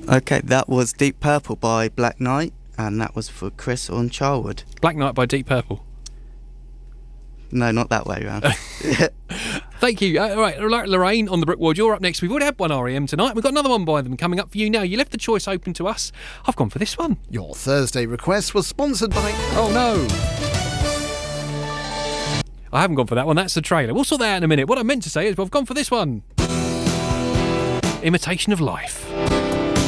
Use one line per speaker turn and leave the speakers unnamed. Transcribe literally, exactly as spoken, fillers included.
Okay, that was Deep Purple by Black Knight, and that was for Chris on Charwood.
Black Knight by Deep Purple.
No, not that way round.
Thank you. Uh, all right, Lorraine on the Brick Ward, you're up next. We've already had one R E M tonight. We've got another one by them coming up for you now. You left the choice open to us. I've gone for this one.
Your Thursday request was sponsored by...
Oh, no. I haven't gone for that one. That's the trailer. We'll sort that out in a minute. What I meant to say is I've gone for this one. Imitation of Life.